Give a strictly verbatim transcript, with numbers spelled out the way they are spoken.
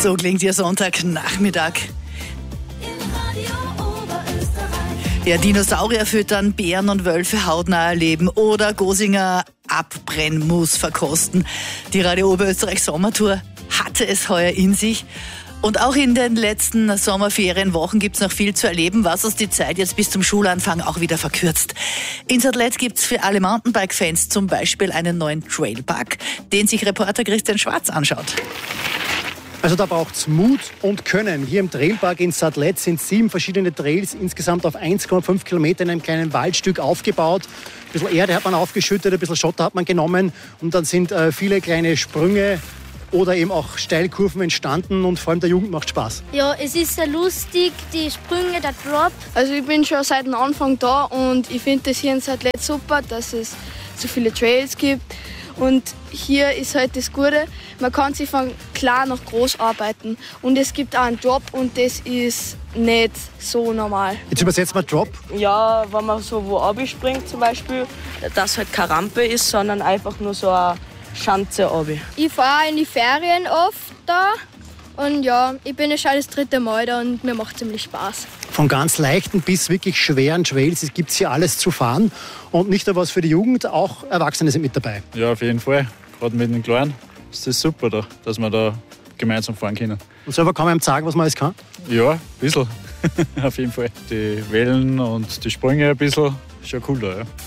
So klingt Ihr Sonntagnachmittag. Ja, Dinosaurier füttern, Bären und Wölfe hautnah erleben oder Gosinger Abbrennmus verkosten. Die Radio Oberösterreich Sommertour hatte es heuer in sich. Und auch in den letzten Sommerferienwochen gibt es noch viel zu erleben, was uns die Zeit jetzt bis zum Schulanfang auch wieder verkürzt. In Sadlett gibt es für alle Mountainbike-Fans zum Beispiel einen neuen Trailpark, den sich Reporter Christian Schwarz anschaut. Also da braucht es Mut und Können. Hier im Trailpark in Sadlett sind sieben verschiedene Trails insgesamt auf eins Komma fünf Kilometer in einem kleinen Waldstück aufgebaut. Ein bisschen Erde hat man aufgeschüttet, ein bisschen Schotter hat man genommen und dann sind äh, viele kleine Sprünge oder eben auch Steilkurven entstanden und vor allem der Jugend macht Spaß. Ja, es ist sehr lustig, die Sprünge, der Drop. Also ich bin schon seit dem Anfang da und ich finde es hier in Sadlett super, dass es so viele Trails gibt. Und hier ist halt das Gute, man kann sich von klein nach groß arbeiten. Und es gibt auch einen Drop und das ist nicht so normal. Jetzt übersetzt mal Drop. Ja, wenn man so wo runterspringt zum Beispiel, dass halt keine Rampe ist, sondern einfach nur so eine Schanze runter. Ich fahre in die Ferien oft da und ja, ich bin ja schon das dritte Mal da und mir macht ziemlich Spaß. Von ganz leichten bis wirklich schweren Trails gibt es hier alles zu fahren. Und nicht nur was für die Jugend, auch Erwachsene sind mit dabei. Ja, auf jeden Fall. Gerade mit den Kleinen ist das super, da, dass wir da gemeinsam fahren können. Und selber kann man ihm sagen, was man alles kann? Ja, ein bisschen. Auf jeden Fall. Die Wellen und die Sprünge ein bisschen. Ist schon cool da, ja.